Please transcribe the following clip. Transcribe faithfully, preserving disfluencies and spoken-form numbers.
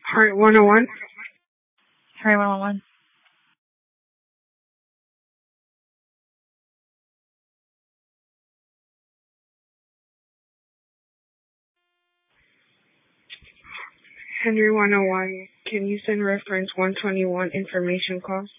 Heart one oh one. Harry one one one. Henry one oh one. Can you send reference one twenty-one information call?